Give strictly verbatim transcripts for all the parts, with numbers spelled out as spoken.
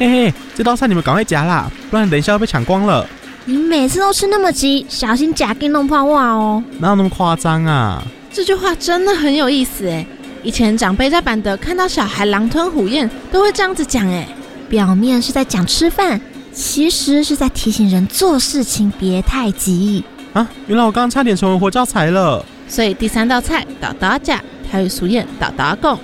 嘿嘿，这道菜你们赶快夹啦，不然等一下要被抢光了。 你每次都吃那么急，小心夹给弄破袜哦。 哪有那么夸张啊？ 这句话真的很有意思哎。以前长辈在板德看到小孩狼吞虎咽，都会这样子讲哎。 表面是在讲吃饭，其实是在提醒人做事情别太急啊！原来我刚刚差点成为活教材了。 所以第三道菜倒倒架，台语俗谚倒倒贡。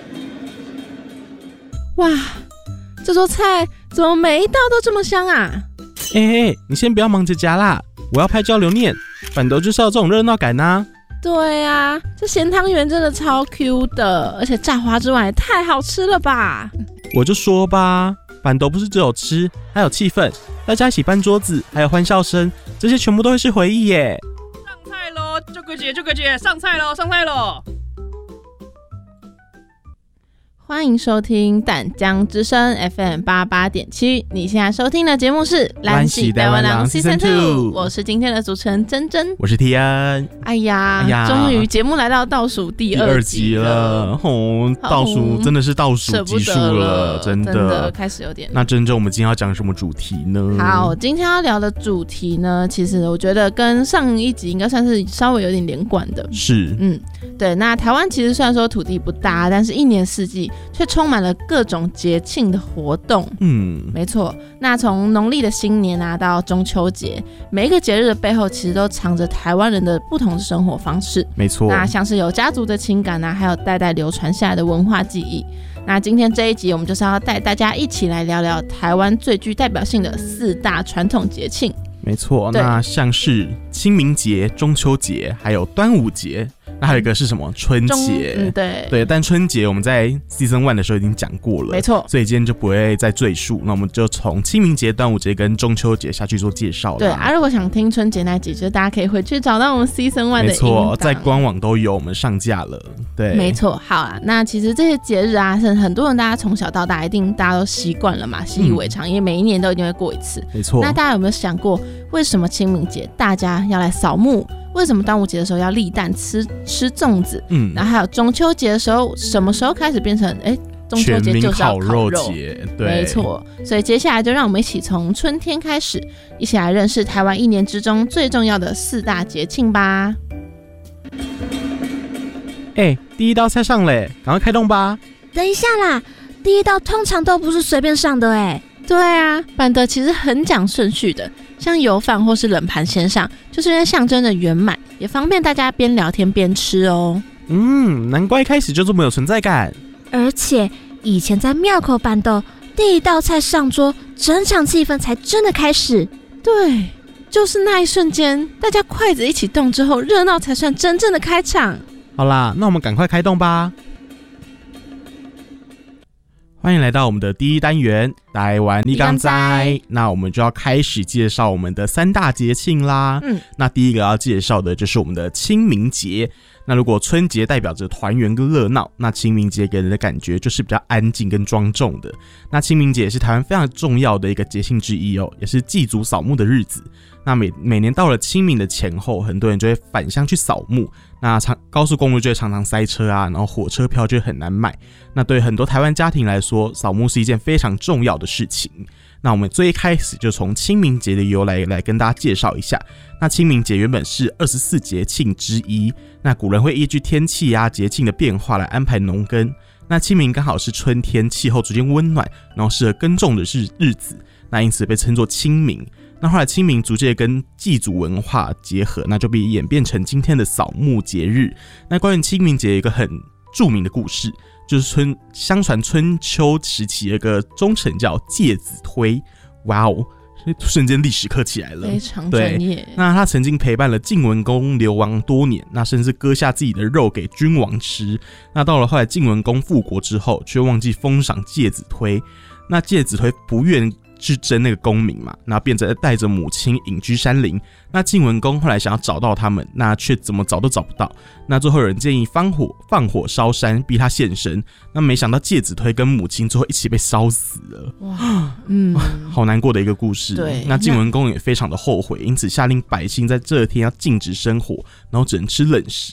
哇，这桌菜怎么每一道都这么香啊？ 哎、欸欸，你先不要忙着夹啦，我要拍交流念，板德就是要这种热闹感啊。 对啊，这咸汤圆真的超 Q 的，而且炸花之外也太好吃了吧！ 我就说吧，板德不是只有吃，还有气氛，大家一起搬桌子，还有欢笑声，这些全部都会是回忆耶。 上菜喽，舅哥姐，舅哥姐，上菜喽，上菜喽！ 欢迎收听淡江之声 F M 八八点七，你现在收听的节目是《 咱是台湾人 Season two》， 我是今天的主持人珍珍， 我是 T N。 哎呀，哎呀，终于节目来到倒数第二集了， 哦，倒数真的是倒数集数了，真的， 真的开始有点。 那珍珍，我们今天要讲什么主题呢？ 好，今天要聊的主题呢，其实我觉得跟上一集应该算是稍微有点连贯的。 是， 嗯，对。那台湾其实虽然说土地不大，但是一年四季却充满了各种节庆的活动。嗯，没错。那从农历的新年啊到中秋节，每一个节日的背后其实都藏着台湾人的不同的生活方式。 没错。 那像是有家族的情感啊，还有代代流传下来的文化记忆。那今天这一集我们就是要带大家一起来聊聊台湾最具代表性的四大传统节庆。 没错，那像是清明节、中秋节还有端午节，那还有一个是什么？春节。 嗯，对对，但春节我们在 Season one 的时候已经讲过了， 没错， 所以今天就不会再赘述。那我们就从清明节、端午节跟中秋节下去做介绍了。 对啊，如果想听春节那集，就是大家可以回去找到我们 Season one 的音档， 没错，在官网都有我们上架了。对， 没错。好啦，那其实这些节日啊，是很多人大家从小到大一定大家都习惯了嘛，习以为常，嗯，因为每一年都一定会过一次。 没错。 那大家有没有想过，为什么清明节大家要来扫墓？为什么端午节的时候要立蛋吃吃粽子？嗯，然后还有中秋节的时候，什么时候开始变成哎，中秋节就是要烤肉节？对， 没错。所以接下来就让我们一起从春天开始，一起来认识台湾一年之中最重要的四大节庆吧。 哎，第一道菜上嘞，赶快开动吧！ 等一下啦，第一道通常都不是随便上的哎。 对啊，板德其实很讲顺序的，像油饭或是冷盘先上，就是因为象征着圆满，也方便大家边聊天边吃哦。 嗯，难怪一开始就这么有存在感。 而且以前在庙口板豆，第一道菜上桌，整场气氛才真的开始。 对，就是那一瞬间，大家筷子一起动之后，热闹才算真正的开场。 好啦，那我们赶快开动吧。欢迎来到我们的第一单元台湾你敢知，那我们就要开始介绍我们的三大节庆啦。嗯，那第一个要介绍的就是我们的清明节。那如果春节代表着团圆跟热闹，那清明节给人的感觉就是比较安静跟庄重的。那清明节也是台湾非常重要的一个节庆之一哦，也是祭祖扫墓的日子。那 每, 每年到了清明的前后，很多人就会返乡去扫墓，那长高速公路就会常常塞车啊，然后火车票就会很难买。那对很多台湾家庭来说，扫墓是一件非常重要的事情。那我们最一开始就从清明节的由来来跟大家介绍一下。那清明节原本是二十四节庆之一，那古人会依据天气啊、节庆的变化来安排农耕。那清明刚好是春天气候逐渐温暖，然后适合耕种的日日子，那因此被称作清明。那后来清明逐渐跟祭祖文化结合，那就被演变成今天的扫墓节日。那关于清明节有一个很著名的故事，就是春相传春秋时期有一个忠臣叫介子推，哇哦，瞬间历史课起来了， 非常专业。 那他曾经陪伴了晋文公流亡多年，那甚至割下自己的肉给君王吃。那到了后来晋文公复国之后，却忘记封赏介子推。那介子推不愿去争那个功名嘛，然后变成带着母亲隐居山林。那晋文公后来想要找到他们，那却怎么找都找不到。那最后有人建议放火放火烧山，逼他现身。那没想到介子推跟母亲最后一起被烧死了。哇，嗯，好难过的一个故事。 对， 那晋文公也非常的后悔，因此下令百姓在这天要禁止生火，然后只能吃冷食。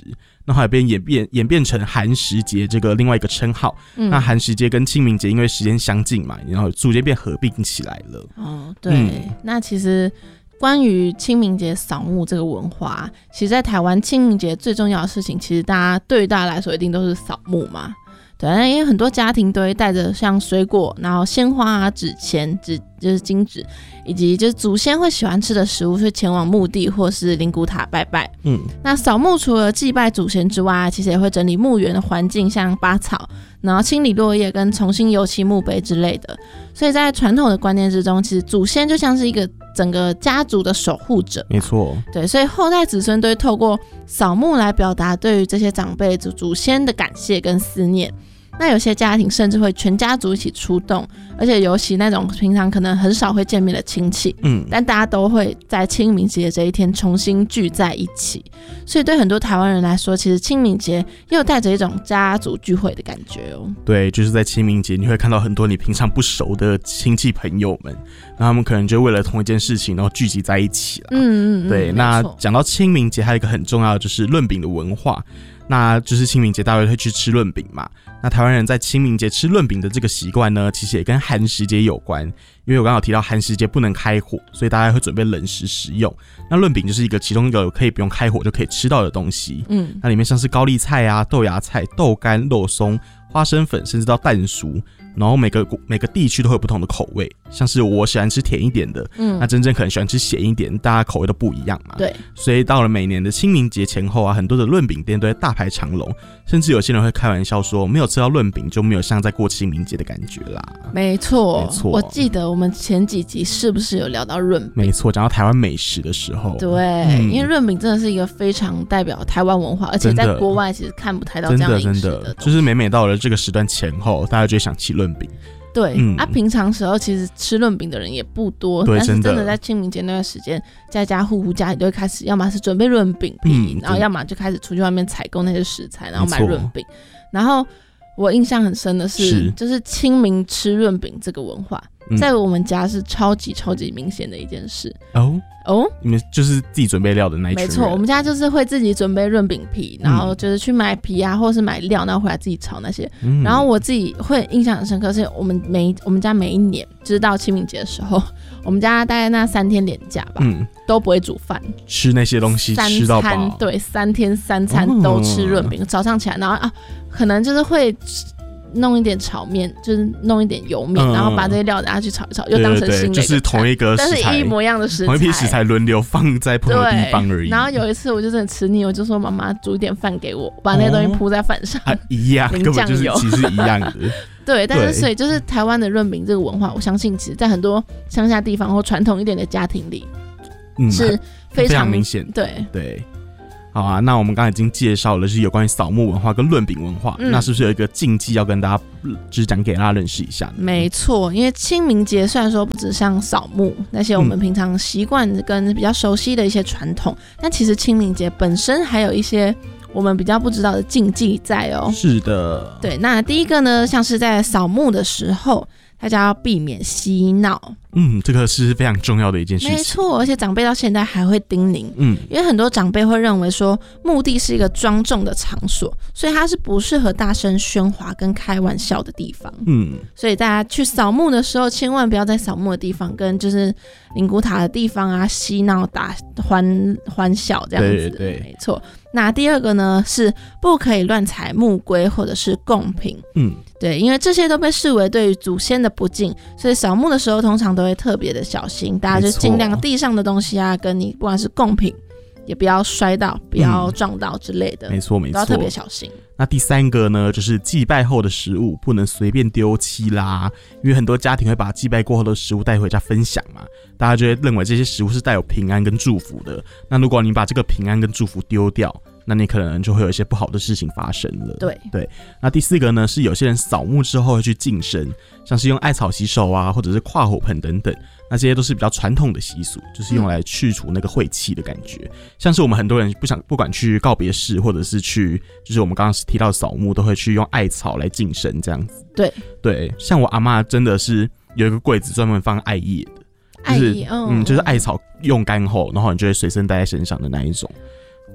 那后来变演变演变成寒食节这个另外一个称号。嗯、那寒食节跟清明节因为时间相近嘛，然后逐渐变合并起来了。 哦，对，嗯、那其实关于清明节扫墓这个文化，其实在台湾清明节最重要的事情，其实大家对于大家来说一定都是扫墓嘛。对，因为很多家庭都会带着像水果，然后鲜花啊、纸钱、纸就是金纸，以及就是祖先会喜欢吃的食物，去前往墓地或是灵骨塔拜拜。嗯，那扫墓除了祭拜祖先之外，其实也会整理墓园的环境，像拔草，然后清理落叶跟重新油漆墓碑之类的。所以在传统的观念之中，其实祖先就像是一个整个家族的守护者。 没错， 对，所以后代子孙都会透过扫墓来表达对于这些长辈祖祖先的感谢跟思念。那有些家庭甚至会全家族一起出动，而且尤其那种平常可能很少会见面的亲戚，嗯，但大家都会在清明节这一天重新聚在一起。所以对很多台湾人来说，其实清明节又带着一种家族聚会的感觉哦。 对，就是在清明节你会看到很多你平常不熟的亲戚朋友们，然后他们可能就为了同一件事情然后聚集在一起了。嗯嗯嗯，对。那讲到清明节还有一个很重要的就是润饼的文化，那就是清明节大家会去吃润饼嘛。那台湾人在清明节吃润饼的这个习惯呢，其实也跟寒食节有关，因为我刚刚有提到寒食节不能开火，所以大家会准备冷食食用。那润饼就是一个其中一个可以不用开火就可以吃到的东西。嗯，那里面像是高丽菜啊、豆芽菜、豆干、肉松、花生粉，甚至到蛋酥。然后每个每个地区都会有不同的口味，像是我喜欢吃甜一点的，嗯，那真正可能喜欢吃咸一点，大家口味都不一样嘛。 对， 所以到了每年的清明节前后啊，很多的润饼店都会大排长龙，甚至有些人会开玩笑说，没有吃到润饼就没有像在过清明节的感觉啦。 没错，没错。我记得我们前几集是不是有聊到润饼？ 没错，讲到台湾美食的时候， 对，嗯、因为润饼真的是一个非常代表台湾文化，而且在国外其实看不太到这样的饮食的。真的，真的， 就是每每到了这个时段前后，大家就会想起润饼。 对、嗯、啊，平常时候其实吃润饼的人也不多，但是真的在清明节那段时间，家家户户家里都会开始，要么是准备润饼皮、嗯，然后要么就开始出去外面采购那些食材，然后买润饼。然后我印象很深的 是, 是，就是清明吃润饼这个文化，嗯、在我们家是超级超级明显的一件事哦。 哦，你们就是自己准备料的那一群人？ 没错，我们家就是会自己准备润饼皮，然后就是去买皮啊，或是买料，然后回来自己炒那些。嗯、然后我自己会印象很深刻，是我们每我们家每一年，就是到清明节的时候，我们家大概那三天连假吧，嗯，都不会煮饭， 吃那些东西吃到饱。 对，三天三餐都吃润饼，哦、早上起来，然后啊，可能就是会弄一点炒面，就是弄一点油面，嗯、然后把这些料拿去炒一炒，又当成新的一个菜， 就是同一个食材， 但是一模一样的食材， 同一批食材轮流放在不同的地方而已。 然后有一次我就真的吃腻，我就说妈妈煮一点饭给我，把那些东西铺在饭上， 哦啊、一样，根本就是其实一样的。 对，但是所以就是台湾的润饼这个文化，我相信其实在很多乡下地方或传统一点的家庭里，嗯、是非常, 非常明显。 对对。好啊，那我们刚才已经介绍了是有关于扫墓文化跟润饼文化，嗯、那是不是有一个禁忌要跟大家就是讲给大家认识一下呢？ 没错，因为清明节虽然说不只像扫墓那些我们平常习惯跟比较熟悉的一些传统，嗯、但其实清明节本身还有一些我们比较不知道的禁忌在哦。 是的， 对，那第一个呢，像是在扫墓的时候，大家要避免嬉闹。 嗯，这个是非常重要的一件事情。 没错，而且长辈到现在还会叮咛，嗯，因为很多长辈会认为说墓地是一个庄重的场所，所以它是不适合大声喧哗跟开玩笑的地方。嗯，所以大家去扫墓的时候，千万不要在扫墓的地方跟就是灵骨塔的地方啊嬉闹打欢欢笑这样子。 对对对， 没错。那第二个呢是不可以乱踩木龟或者是贡品。嗯，对，因为这些都被视为对于祖先的不敬，所以扫墓的时候通常都会特别的小心，大家就尽量地上的东西啊，跟你不管是贡品，也不要摔到，不要撞到之类的。 没错没错， 都要特别小心。 那第三个呢，就是祭拜后的食物不能随便丢弃啦，因为很多家庭会把祭拜过后的食物带回家分享嘛，大家就会认为这些食物是带有平安跟祝福的。那如果你把这个平安跟祝福丢掉，那你可能就会有一些不好的事情发生了。 对对，那第四个呢，是有些人扫墓之后会去净身，像是用艾草洗手啊，或者是跨火盆等等，那这些都是比较传统的习俗，就是用来去除那个晦气的感觉。嗯、像是我们很多人不想不管去告别式，或者是去就是我们刚刚提到的扫墓，都会去用艾草来净身这样子。 对对，像我阿嬷真的是有一个柜子专门放艾叶的，就是艾叶、哦、 嗯，就是艾草用干后，然后你就会随身带在身上的那一种。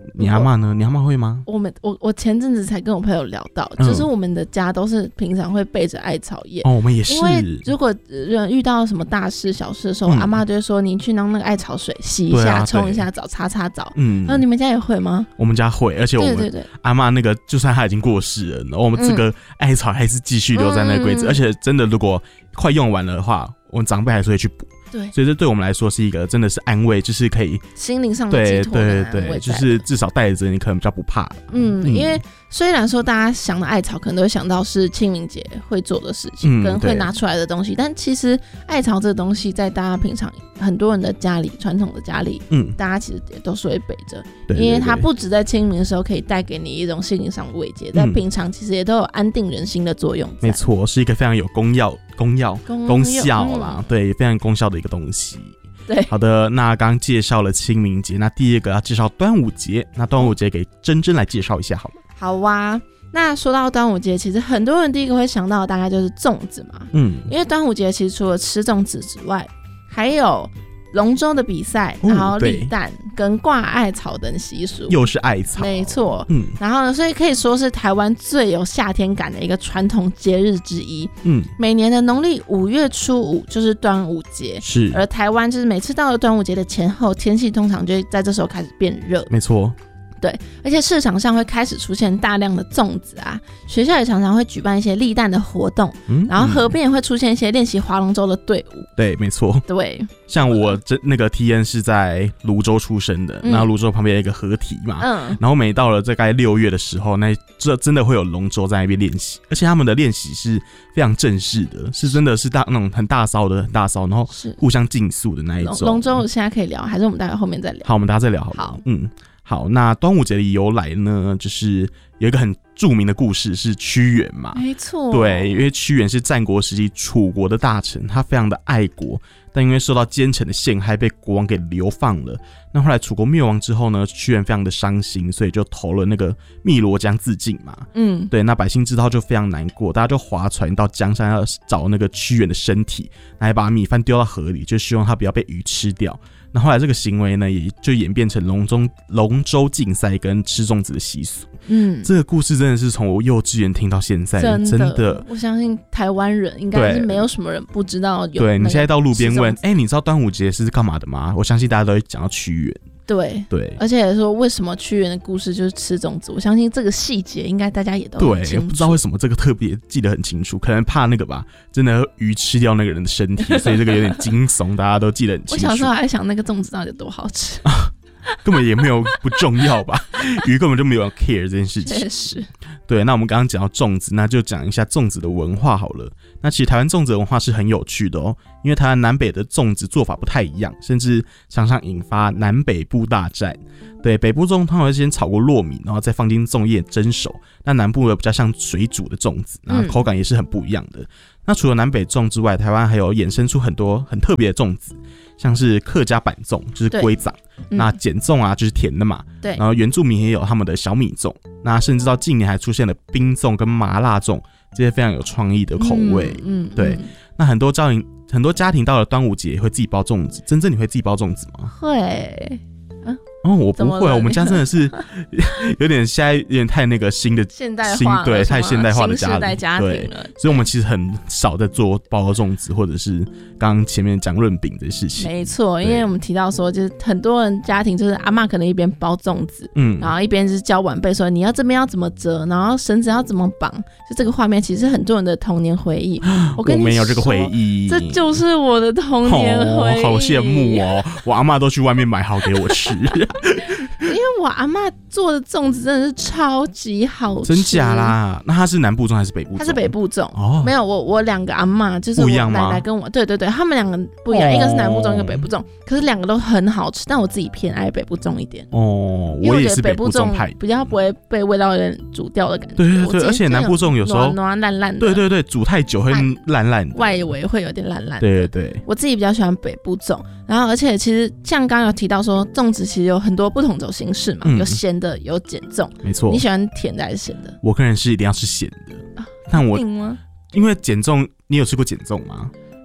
你阿嬷呢？你阿嬷会吗？ 我们我我前阵子才跟我朋友聊到，嗯、就是我们的家都是平常会备着艾草叶。 哦，我们也是。 因为如果遇到什么大事小事的时候，嗯、阿嬷就会说：“你去拿那个艾草水洗一下，冲、啊、一下澡，擦擦澡。”嗯，然后你们家也会吗？ 我们家会，而且我们对对对阿嬷那个，就算她已经过世了，然后我们这个艾草还是继续留在那个柜子，嗯、而且真的如果快用完了的话，我们长辈还是会去补。对，所以这对我们来说是一个真的是安慰，就是可以心灵上的寄托的安慰，对对对， 就是至少带着你可能比较不怕。 嗯，嗯因为虽然说大家想的艾草可能都会想到是清明节会做的事情，嗯、跟会拿出来的东西，但其实艾草这个东西在大家平常很多人的家里，传统的家里，嗯，大家其实也都是会备着，因为它不只在清明的时候可以带给你一种心灵上的慰藉，在平常其实也都有安定人心的作用。 没错，是一个非常有功药。功药、功效啦，嗯、对，非常功效的一个东西。 对， 好的，那刚刚介绍了清明节，那第二个要介绍端午节。那端午节给珍珍来介绍一下好了。 好啊，那说到端午节，其实很多人第一个会想到的大概就是粽子嘛。嗯，因为端午节其实除了吃粽子之外，还有龙舟的比赛，然后立蛋跟挂艾草等习俗， 又是艾草， 没错。嗯，然后呢，所以可以说是台湾最有夏天感的一个传统节日之一。嗯，每年的农历五月初五就是端午节， 是。 而台湾就是每次到了端午节的前后，天气通常就会在这时候开始变热， 没错。 对，而且市场上会开始出现大量的粽子啊，学校也常常会举办一些立蛋的活动，嗯、然后河边也会出现一些练习划龙舟的队伍。 对，没错。 对， 像我这那个 T N 是在泸州出生的，嗯、然后泸州旁边有一个河堤嘛，嗯，然后每到了大概六月的时候，那这真的会有龙舟在那边练习，而且他们的练习是非常正式的，是真的是大那种很大骚的很大骚，然后互相竞速的那一种。 龙舟我现在可以聊，还是我们待会后面再聊？ 好，我们大家再聊好了。好，嗯。好，那端午节的由来呢，就是有一个很著名的故事，是屈原嘛。 没错， 对，因为屈原是战国时期楚国的大臣，他非常的爱国，但因为受到奸臣的陷害，被国王给流放了。那后来楚国灭亡之后呢，屈原非常的伤心，所以就投了那个汨罗江自尽嘛。嗯，对，那百姓知道就非常难过，大家就划船到江上要找那个屈原的身体，来把米饭丢到河里，就希望他不要被鱼吃掉。那后来这个行为呢，也就演变成龙舟龙舟竞赛跟吃粽子的习俗。嗯，这个故事真的是从我幼稚园听到现在，真 的, 真的我相信台湾人应该是没有什么人不知道有。 对，你现在到路边问，哎、欸，你知道端午节是干嘛的吗？我相信大家都会讲到屈原。 对对， 而且说为什么屈原的故事就是吃粽子，我相信这个细节应该大家也都很清楚。 对，不知道为什么这个特别记得很清楚，可能怕那个吧，真的鱼吃掉那个人的身体，所以这个有点惊悚，大家都记得很清楚。 我小时候还想那个粽子到底有多好吃， 根本也没有不重要吧，鱼根本就没有 care 这件事情。 确实。 对，那我们刚刚讲到粽子，那就讲一下粽子的文化好了。那其实台湾粽子的文化是很有趣的哦，因为台湾南北的粽子做法不太一样，甚至常常引发南北部大战。对，北部粽通常会先炒过糯米，然后再放进粽叶蒸熟。那南部的比较像水煮的粽子，那口感也是很不一样的。嗯、那除了南北粽之外，台湾还有衍生出很多很特别的粽子，像是客家板粽，就是龟枣。嗯、那碱粽啊，就是甜的嘛。对。然后原住民也有他们的小米粽，那甚至到近年还出现了冰粽跟麻辣粽，这些非常有创意的口味。嗯，嗯对。嗯、那很多家庭很多家庭到了端午节会自己包粽子，真正你会自己包粽子吗？ 会。 哦，我不会，我们家真的是有点现在有点太那个新的现代化， 对，太现代化的家庭，家庭了， 对，所以我们其实很少在做包粽子，或者是刚刚前面讲润饼的事情。 没错，因为我们提到说，就是很多人家庭就是阿嬷可能一边包粽子，嗯，然后一边就是教晚辈说你要这边要怎么折，然后绳子要怎么绑，就这个画面其实很多人的童年回忆。我跟你说， 我没有这个回忆， 这就是我的童年回忆， 哦、好羡慕哦！我阿嬷都去外面买好给我吃。 因为我阿嬷做的粽子真的是超级好吃， 真假啦？那它是南部粽还是北部粽？ 它是北部粽哦。没有，我我两个阿嬷就是我奶奶跟我，对对对，他们两个不一样，哦、一个是南部粽，一个北部粽，可是两个都很好吃，但我自己偏爱北部粽一点哦。 我也是北部粽派， 比较不会被味道有点煮掉的感觉。 对对对，而且南部粽有时候软烂烂的， 对对对，煮太久会烂烂的， 外围会有点烂烂的。 对对对， 我自己比较喜欢北部粽，然后而且其实像刚刚有提到说，粽子其实有很多不同种形式嘛，嗯、有咸的，有碱粽。 没错， 你喜欢甜的还是咸的？ 我个人是一定要吃咸的，啊、但我因为碱粽，你有吃过碱粽吗？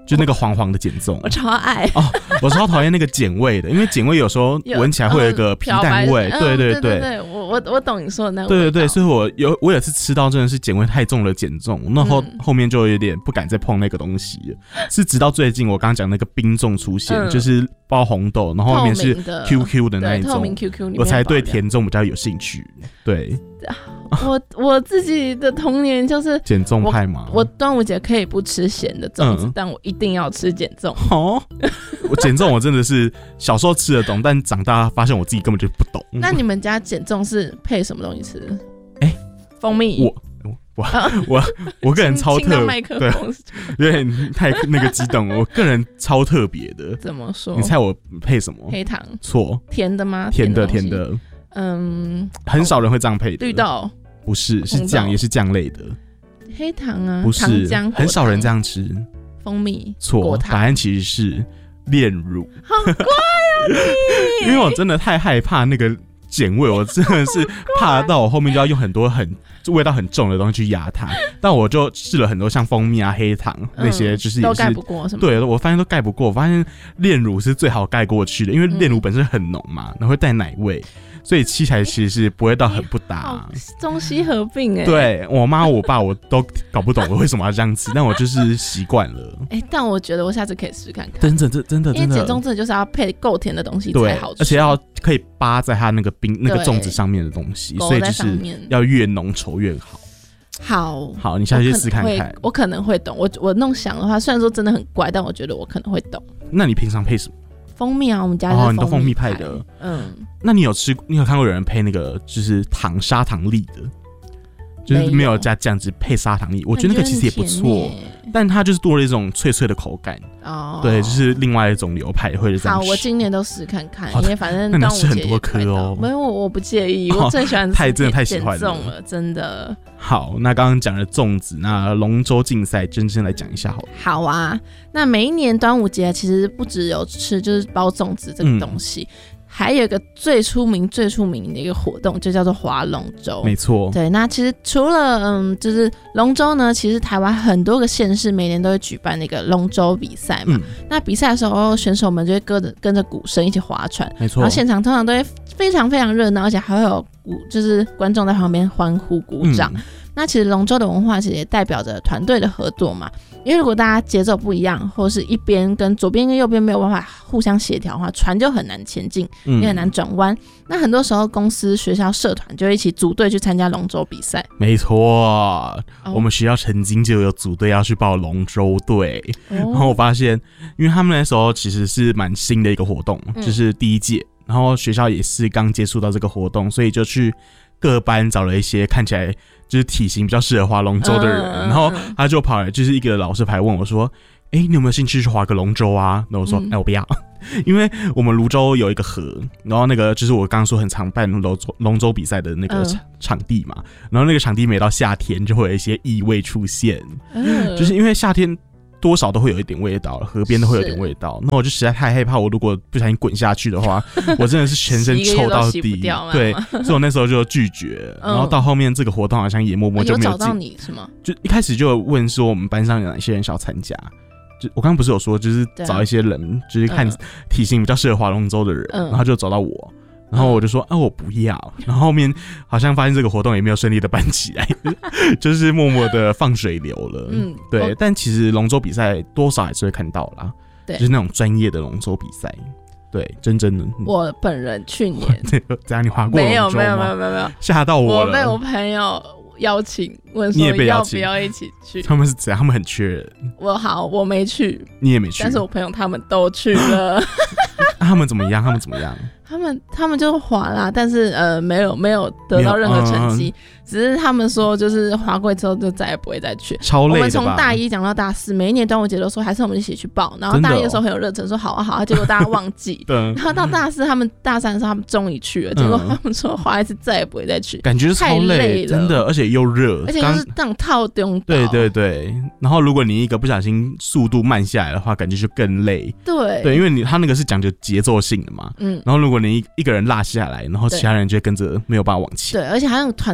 就那个黄黄的碱粽， 我超爱哦，我超讨厌那个碱味的，因为碱味有时候闻起来会有一个皮蛋味， 嗯、 对对对 对, 对我我我懂你说的那个味道， 对对对，所以我有我有次吃到真的是碱味太重的碱粽，那后、嗯、后面就有点不敢再碰那个东西了，是直到最近我刚刚讲那个冰粽出现、嗯，就是包红豆，然后后面是 Q Q 的那一种， 透明 Q Q， 我才对甜粽比较有兴趣，对。 我我自己的童年就是碱粽派嘛， 我端午节可以不吃咸的粽子、嗯，但我一定要吃碱粽。 哦，我碱粽我真的是小时候吃得懂，但长大发现我自己根本就不懂。 那你们家碱粽是配什么东西吃？ 哎、欸， 蜂蜜。 我我、啊、我我个人超特别，对，有点太那个激动。我个人超特别的。 怎么说？ 你猜我配什么？ 黑糖。 错。 甜的吗？ 甜的，甜的。嗯，很少人会这样配的。 绿豆不是，是酱，也是酱类的。 黑糖啊， 不是，很少人这样吃。 蜂蜜错，答案其实是炼乳。 好乖啊你！ 因为我真的太害怕那个碱味，我真的是怕到我后面就要用很多很味道很重的东西去压它。但我就试了很多像蜂蜜啊、黑糖那些，就是也是、 嗯、都盖不过，是吗？ 对，我发现都盖不过。我发现炼乳是最好盖过去的，因为炼乳本身很浓嘛，然后会带奶味。所以吃起来其实是不会到很不搭， 中西合并哎、欸。 对我妈我爸我都搞不懂我为什么要这样吃，但我就是习惯了。 哎、欸，但我觉得我下次可以试看看。 真的真真的真的， 因为碱粽真的就是要配够甜的东西才好吃， 而且要可以扒在它那个冰那个粽子上面的东西，所以就是要越浓稠越好。 好， 好，你下次去试看看。 我可能会懂，我我弄想的话，虽然说真的很怪，但我觉得我可能会懂。 那你平常配什么？ 蜂蜜啊，我们家是蜂蜜派。 哦，你都蜂蜜派的。嗯，那你有吃？你有看过有人配那个就是糖砂糖粒的，就是没有加酱汁配砂糖粒？我觉得那个其实也不错，但它就是多了一种脆脆的口感。哦，对，就是另外一种流派会是这样。 好，我今年都试看看，因为反正端午节很多颗哦。 没有，我不介意，我最喜欢太真的太喜欢了，真的。 好，那刚刚讲了粽子，那龙舟竞赛，真正来讲一下好了。 好啊，那每一年端午节其实不只有吃，就是包粽子这个东西。嗯，还有一个最出名、最出名的一个活动，就叫做划龙舟。 没错， 对。那其实除了嗯，就是龙舟呢，其实台湾很多个县市每年都会举办那个龙舟比赛嘛。嗯、那比赛的时候，选手们就会跟着跟着鼓声一起划船， 没错。 然后现场通常都会非常非常热闹，而且还会有鼓，就是观众在旁边欢呼鼓掌。嗯，那其实龙舟的文化其实也代表着团队的合作嘛，因为如果大家节奏不一样，或者是一边跟左边跟右边没有办法互相协调的话，船就很难前进，也很难转弯。嗯，那很多时候公司、学校、社团就会一起组队去参加龙舟比赛。 没错，哦，我们学校曾经就有组队要去报龙舟队，哦，然后我发现，因为他们那时候其实是蛮新的一个活动，嗯，就是第一届，然后学校也是刚接触到这个活动，所以就去各班找了一些看起来就是体型比较适合划龙舟的人，嗯，然后他就跑来，就是一个老师牌问我说：“哎，欸，你有没有兴趣去划个龙舟啊？”然后我说：“哎，嗯欸，我不要，因为我们泸州有一个河，然后那个就是我刚刚说很常办龙舟龙舟比赛的那个场，嗯，场地嘛，然后那个场地每到夏天就会有一些异味出现，嗯，就是因为夏天多少都会有一点味道，河边都会有点味道。那我就实在太害怕，我如果不小心滚下去的话，我真的是全身臭到底。对，所以我那时候就拒绝。嗯，然后到后面这个活动好像也默默就没有进。有找到你是吗？就一开始就有问说我们班上有哪些人想要参加。就我刚刚不是有说，就是找一些人，就是看体型比较适合划龙舟的人，嗯，然后就找到我。然后我就说啊，我不要。然后后面好像发现这个活动也没有顺利的办起来，就是默默的放水流了。嗯，对。但其实龙舟比赛多少还是会看到啦，对，就是那种专业的龙舟比赛，对，真正的。我本人去年这样你划过龙舟吗？没有没有没有没有，吓到我了。我被我朋友邀请问说要不要一起去。他们是怎样？他们很缺人。我好，我没去，你也没去，但是我朋友他们都去了。他们怎么样？他们怎么样？他们他们就滑啦，但是呃没有没有得到任何成绩，嗯，只是他们说就是滑过之后就再也不会再去。超累的吧？我们从大一讲到大四，每一年端午节都说还是我们一起去报，然后大一的时候很有热忱说好啊好啊，结果大家忘记。然后到大四他们大三的时候他们终于去了，结果他们说滑一次再也不会再去，感觉超累，太累了，真的，而且又热，而且就是那种套中岛。对对对，然后如果你一个不小心速度慢下来的话，感觉就更累。对对，因为你他那个是讲究节奏性的嘛，嗯，然后如果你一个人落下来，然后其他人就会跟着没有办法往前。对，而且好像团队是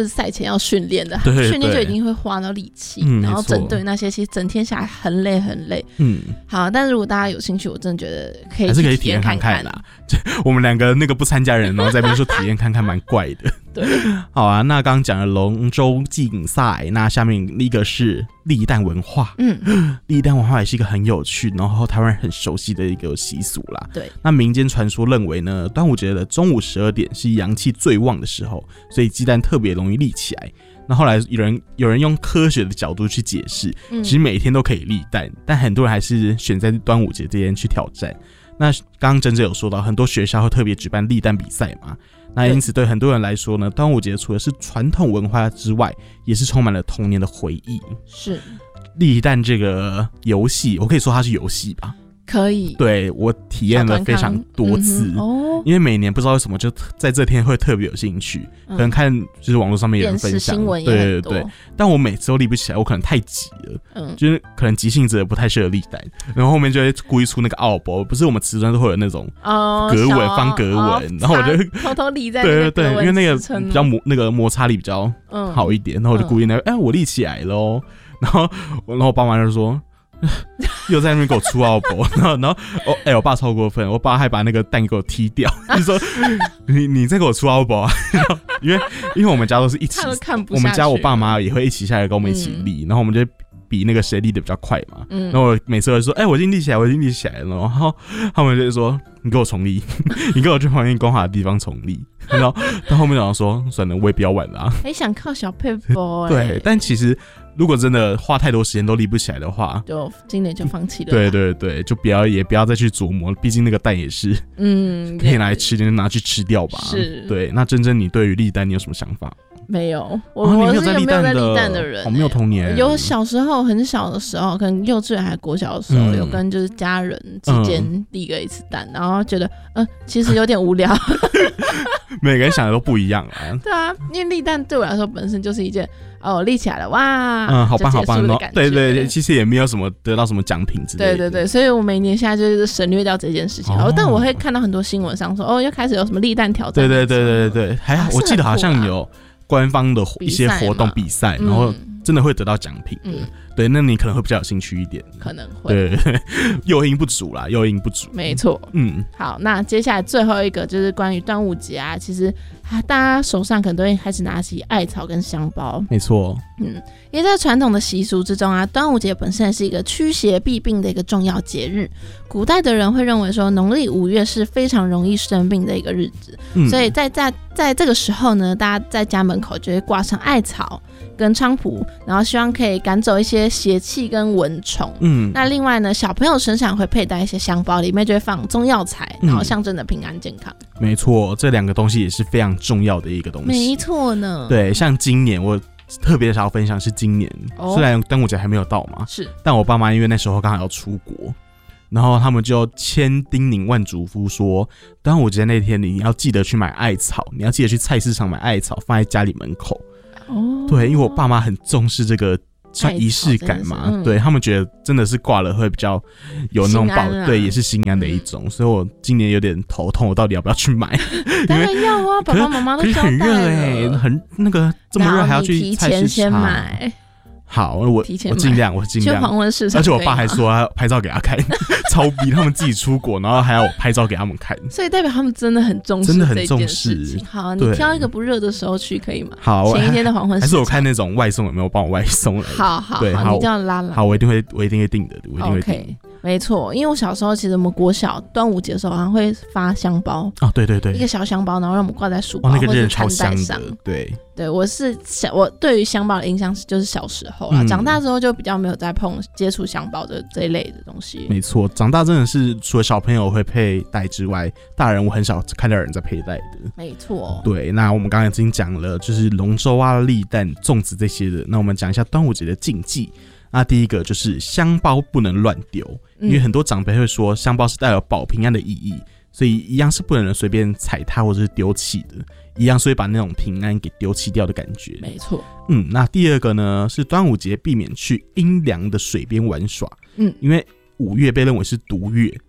赛前要训练的， 对对对， 训练就已经会花到力气、嗯，然后整队那些其实整天下来很累很累。嗯，好，但是如果大家有兴趣，我真的觉得可以还是可以体验看看啦。我们两个那个不参加人，然后在那边说体验看看，蛮怪的。 对， 好啊，那刚刚讲了龙舟竞赛，那下面一个是立蛋文化。嗯，立蛋文化也是一个很有趣，然后台湾人很熟悉的一个习俗啦。 对， 那民间传说认为呢，端午节的中午十二点是阳气最旺的时候，所以鸡蛋特别容易立起来。那后来有人有人用科学的角度去解释，其实每天都可以立蛋，但很多人还是选在端午节这天去挑战。那刚刚珍珍有说到，很多学校会特别举办立蛋比赛嘛，那因此对很多人来说呢，端午节除了是传统文化之外，也是充满了童年的回忆。 是立蛋这个游戏，我可以说它是游戏吧？ 可以， 对，我体验了非常多次、嗯哦、因为每年不知道为什么就在这天会特别有兴趣、嗯、可能看就是网络上面有人分享新闻也很多， 对对对，但我每次都立不起来，我可能太急了、嗯、就是可能急性子不太适合立蛋，然后后面就会故意出那个奥博，不是我们瓷砖都会有那种格纹、哦、方格纹、哦、然后我就偷偷立在那个格纹， 对对对，因为那个比较摩那个摩擦力比较好一点、嗯、然后我就故意那个哎、嗯欸、我立起来咯，然后然后我爸妈就说又在那边给我出奥博，然后然后哦，哎、欸，我爸超过分，我爸还把那个蛋给我踢掉，就说你你再给我出奥博啊！因为因为我们家都是一起，我们家我爸妈也会一起下来跟我们一起立、嗯，然后我们就比那个谁立的比较快嘛。嗯，然后我每次都说，哎、欸，我已经立起来，我已经立起来了，然后他们就说你给我重立，你给我去旁边光滑的地方重立。然后到后面讲说，算了，我也不要玩了、啊。 还想靠小佩波、欸， 对，但其实。如果真的花太多时间都立不起来的话， 就今年就放弃了。 对对对，就不要也不要再去琢磨，毕竟那个蛋也是，嗯，可以拿来吃，就拿去吃掉吧。是，对。那珍珍，你对于立蛋你有什么想法？ 没有，我、哦、我是一个没有在立蛋的人、欸， 好没有童年。 有小时候很小的时候，可能幼稚园还国小的时候、嗯，有跟就是家人之间立个一次蛋、嗯，然后觉得呃其实有点无聊。 每个人想的都不一样啊。 对啊，因为立蛋对我来说本身就是一件哦立起来了哇， 嗯，好棒好棒的感觉。对对对，其实也没有什么得到什么奖品之类的。 对对对，所以我每年现在就是省略掉这件事情。哦，但我会看到很多新闻上说哦，又开始有什么立蛋挑战。 对对对对对对，还、啊、我记得好像有。官方的一些活动比赛，然后真的会得到奖品的、嗯，对，那你可能会比较有兴趣一点， 可能会， 对，诱因不足啦，诱因不足， 没错，嗯，好，那接下来最后一个就是关于端午节啊，其实大家手上可能都会开始拿起艾草跟香包， 没错， 嗯，因为在传统的习俗之中啊，端午节本身是一个驱邪避病的一个重要节日，古代的人会认为说农历五月是非常容易生病的一个日子，嗯、所以在在在这个时候呢，大家在家门口就会挂上艾草跟菖蒲，然后希望可以赶走一些邪气跟蚊虫。嗯，那另外呢，小朋友身上会佩戴一些香包，里面就会放中药材，然后象征的平安健康。嗯、 没错，这两个东西也是非常重要的一个东西。 没错呢。 对，像今年我特别想要分享是今年，哦、虽然端午节还没有到嘛， 是， 但我爸妈因为那时候刚好要出国。然后他们就千叮咛万嘱咐说，端午节那天你要记得去买艾草，你要记得去菜市场买艾草，放在家里门口。哦，对，因为我爸妈很重视这个算仪式感嘛，嗯、对他们觉得真的是挂了会比较有那种保，对，也是心安的一种。嗯、所以我今年有点头痛，我到底要不要去买？ 当然要啊，爸爸妈妈都交代了。可是很热哎、欸， 很那个这么热还要去菜市场， 提前先买。 好，我我尽量，我尽量。 去黄昏市场， 而且我爸还说要拍照给他看，超逼他们自己出国，然后还要我拍照给他们看。 所以代表他们真的很重视， 真的很重视。 好，你挑一个不热的时候去可以吗？ 好， 前一天的黄昏市场。 还是我看那种外送有没有帮我外送来？ 好好， 对， 好，你这样拉拉。 好，我一定会，我一定会订的，我一定会订。 Okay. 没错，因为我小时候其实我们国小端午节的时候好像会发香包哦，对对对， 一个小香包，然后让我们挂在书包、哦、 那个真的超香的， 对对，我是小我对于香包的印象就是小时候啦、嗯，长大之后就比较没有再碰接触香包的这一类的东西。 没错，长大真的是除了小朋友会佩戴之外，大人我很少看到有人在佩戴的。 没错， 对，那我们刚刚已经讲了，就是龙舟啊、立蛋、粽子这些的，那我们讲一下端午节的禁忌。那第一个就是香包不能乱丢，因为很多长辈会说香包是带有保平安的意义，所以一样是不能随便踩踏或者是丢弃的，一样是会把那种平安给丢弃掉的感觉。 没错， 嗯，那第二个呢是端午节避免去阴凉的水边玩耍，嗯，因为五月被认为是毒月，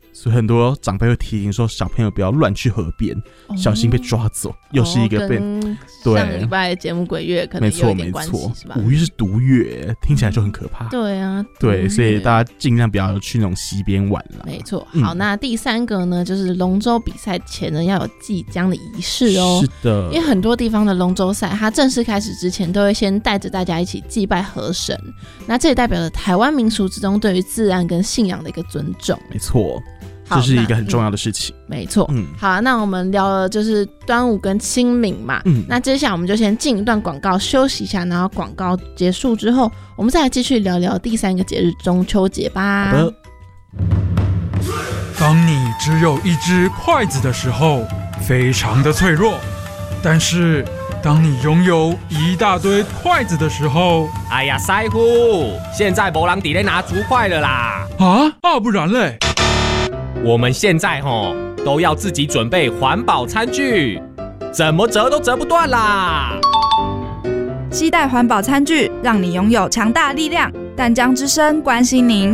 所以很多长辈会提醒说，小朋友不要乱去河边，哦、小心被抓走。又是一个被、 哦、对上礼拜的节目鬼月可能有一点关系，没错没错， 五月是毒月，听起来就很可怕。 对啊， 对，所以大家尽量不要去那种溪边玩了。 没错。好，嗯、那第三个呢，就是龙舟比赛前呢要有祭江的仪式哦。 是的， 因为很多地方的龙舟赛，它正式开始之前都会先带着大家一起祭拜河神，那这也代表了台湾民俗之中对于自然跟信仰的一个尊重。 没错。这是一个很重要的事情， 嗯、没错。嗯，好，那我们聊了就是端午跟清明嘛，嗯，那接下来我们就先进一段广告休息一下，然后广告结束之后，我们再来继续聊聊第三个节日中秋节吧。 好的。 当你只有一只筷子的时候，非常的脆弱，但是当你拥有一大堆筷子的时候， 哎呀，师傅，现在没人在咧拿竹筷了啦。 啊，啊不然嘞？ 我们现在吼都要自己准备环保餐具，怎么折都折不断啦！ 携带环保餐具，让你拥有强大力量。淡江之声关心您。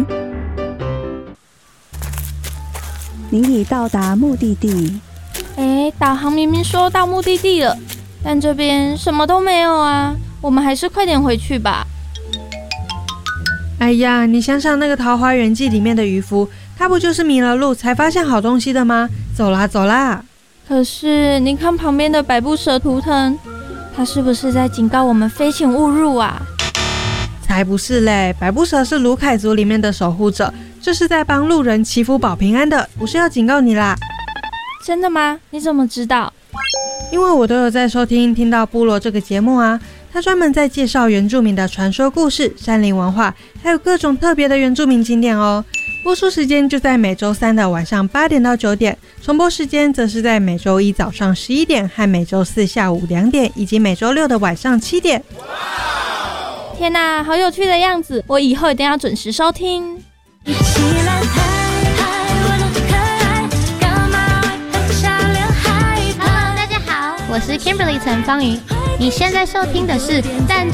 您已到达目的地。 哎，导航明明说到目的地了，但这边什么都没有啊！我们还是快点回去吧。 哎呀，你想想那个《桃花源记》里面的渔夫。他不就是迷了路才发现好东西的吗？走啦走啦！ 可是你看旁边的百步蛇图腾，它是不是在警告我们飞行勿入啊？ 才不是嘞！百步蛇是卢凯族里面的守护者，这是在帮路人祈福保平安的，不是要警告你啦。 真的吗？你怎么知道？ 因为我都有在收听听到部落这个节目啊，他专门在介绍原住民的传说故事、山林文化，还有各种特别的原住民景点哦。播出时间就在每周三的晚上八点到九点，重播时间则是在每周一早上十一点和每周四下午两点，以及每周六的晚上七点。 天哪，好有趣的样子！我以后一定要准时收听。一起来拍拍我的可爱，干嘛会喷下刘海？ Hello， 大家好，我是 Kimberly 陈芳瑜。你现在收听的是淡